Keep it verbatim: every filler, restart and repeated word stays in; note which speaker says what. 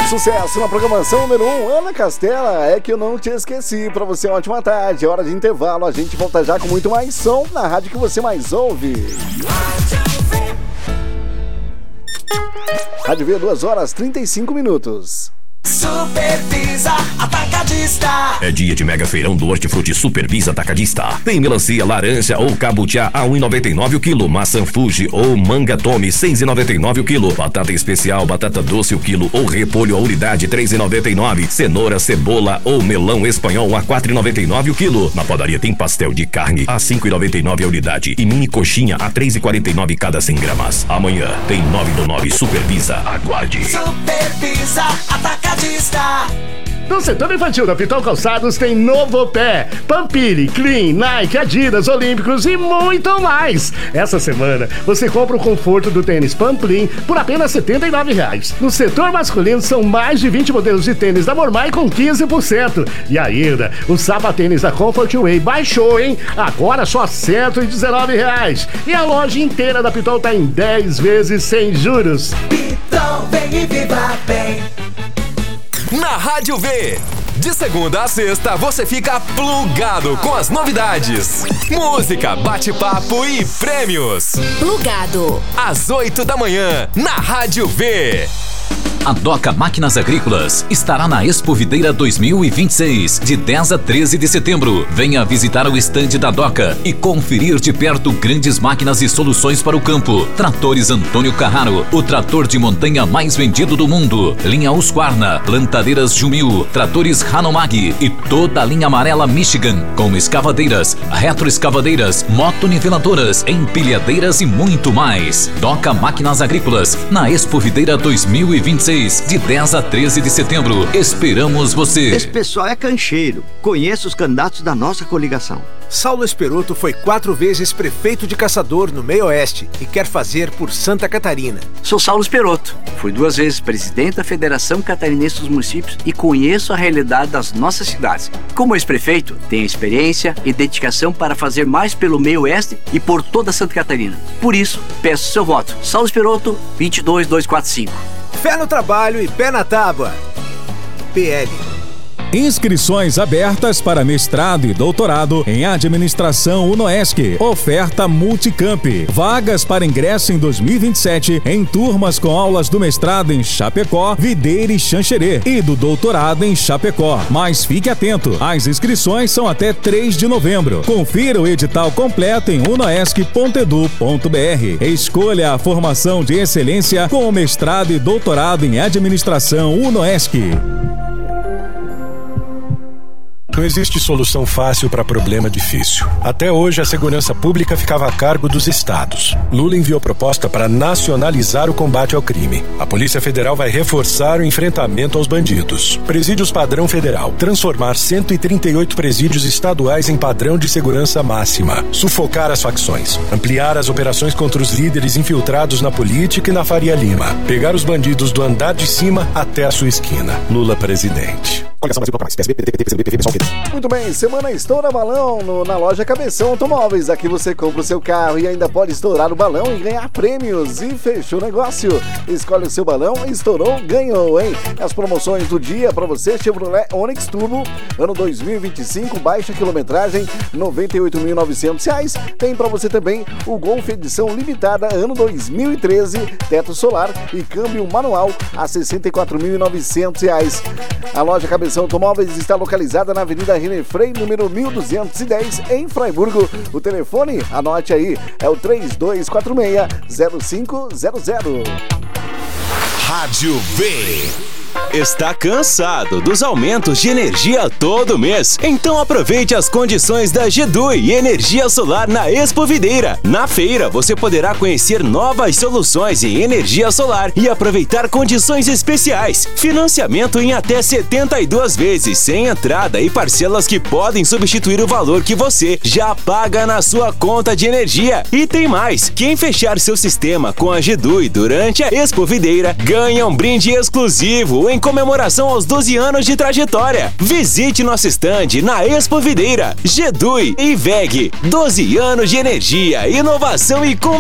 Speaker 1: Sucesso na programação número um, Ana Castela, é que eu não te esqueci. Pra você, uma ótima tarde, é hora de intervalo. A gente volta já com muito mais som na rádio que você mais ouve. Rádio V, duas horas, trinta e cinco minutos.
Speaker 2: Supervisa Atacadista.
Speaker 3: É dia de mega feirão do Hortifruti Supervisa Atacadista. Tem melancia, laranja ou cabutiá a um real e noventa e nove centavos o quilo. Maçã Fuji ou manga Tome seis reais e noventa e nove centavos o quilo. Batata especial, batata doce o quilo ou repolho a unidade três reais e noventa e nove centavos. Cenoura, cebola ou melão espanhol a quatro reais e noventa e nove centavos o quilo. Na padaria tem pastel de carne a cinco reais e noventa e nove centavos a unidade e mini coxinha a três reais e quarenta e nove centavos cada cem gramas. Amanhã tem nove do nove Supervisa. Aguarde.
Speaker 2: Supervisa Atacadista.
Speaker 4: No setor infantil da Pitol Calçados tem Novo Pé, Pampiri, Clean, Nike, Adidas, Olímpicos e muito mais. Essa semana você compra o conforto do tênis Pamplin por apenas setenta e nove reais. No setor masculino são mais de vinte modelos de tênis da Mormai com quinze por cento. E ainda, o sapatênis da Comfort Way baixou, hein? Agora só cento e dezenove reais. E a loja inteira da Pitol tá em dez vezes sem juros.
Speaker 2: Pitol, vem e viva bem.
Speaker 5: Na Rádio V, de segunda a sexta, você fica plugado com as novidades. Música, bate-papo e prêmios.
Speaker 6: Plugado.
Speaker 5: Às oito da manhã, na Rádio V.
Speaker 7: A Doca Máquinas Agrícolas estará na Expo Videira dois mil e vinte e seis, de dez a treze de setembro. Venha visitar o estande da Doca e conferir de perto grandes máquinas e soluções para o campo. Tratores Antônio Carraro, o trator de montanha mais vendido do mundo. Linha Husqvarna, plantadeiras Jumil, tratores Hanomag e toda a linha amarela Michigan, com escavadeiras, retroescavadeiras, motoniveladoras, empilhadeiras e muito mais. Doca Máquinas Agrícolas, na Expo Videira dois mil e vinte e seis, de dez a treze de setembro. Esperamos você.
Speaker 8: Esse pessoal é cancheiro. Conheça os candidatos da nossa coligação.
Speaker 9: Saulo Esperoto foi quatro vezes prefeito de Caçador no Meio Oeste e quer fazer por Santa Catarina.
Speaker 10: Sou Saulo Esperoto. Fui duas vezes presidente da Federação Catarinense dos Municípios e conheço a realidade das nossas cidades. Como ex-prefeito, tenho experiência e dedicação para fazer mais pelo Meio Oeste e por toda Santa Catarina. Por isso, peço seu voto. Saulo Esperoto, vinte e dois mil duzentos e quarenta e cinco.
Speaker 9: Fé no trabalho e pé na tábua. P L.
Speaker 11: Inscrições abertas para mestrado e doutorado em Administração UNOESC. Oferta Multicamp. Vagas para ingresso em dois mil e vinte e sete em turmas com aulas do mestrado em Chapecó, Videira e Xanxerê e do doutorado em Chapecó. Mas fique atento, as inscrições são até três de novembro. Confira o edital completo em unoesc ponto edu ponto br. Escolha a formação de excelência com o mestrado e doutorado em Administração UNOESC.
Speaker 12: Não existe solução fácil para problema difícil. Até hoje, a segurança pública ficava a cargo dos estados. Lula enviou proposta para nacionalizar o combate ao crime. A Polícia Federal vai reforçar o enfrentamento aos bandidos. Presídios padrão federal. Transformar cento e trinta e oito presídios estaduais em padrão de segurança máxima. Sufocar as facções. Ampliar as operações contra os líderes infiltrados na política e na Faria Lima. Pegar os bandidos do andar de cima até a sua esquina. Lula presidente.
Speaker 1: Muito bem, semana estoura balão no, na loja Cabeção Automóveis. Aqui você compra o seu carro e ainda pode estourar o balão e ganhar prêmios. E fechou o negócio. Escolhe o seu balão, estourou, ganhou, hein? As promoções do dia para você: Chevrolet Onix Turbo, ano dois mil e vinte e cinco, baixa quilometragem, noventa e oito mil e novecentos reais. Tem para você também o Golf Edição Limitada, ano dois mil e treze, teto solar e câmbio manual a sessenta e quatro mil e novecentos reais. A loja Cabeção Automóveis está localizada na Avenida René Frei, número mil duzentos e dez, em Fraiburgo. O telefone, anote aí, é o três dois quatro seis, zero cinco zero zero.
Speaker 13: Rádio V. Está cansado dos aumentos de energia todo mês? Então aproveite as condições da G D U I Energia Solar na Expo Videira. Na feira você poderá conhecer novas soluções em energia solar e aproveitar condições especiais. Financiamento em até setenta e duas vezes, sem entrada e parcelas que podem substituir o valor que você já paga na sua conta de energia. E tem mais, quem fechar seu sistema com a G D U I durante a Expo Videira ganha um brinde exclusivo em comemoração aos doze anos de trajetória. Visite nosso estande na Expo Videira. G D U I e V E G, doze anos de energia, inovação e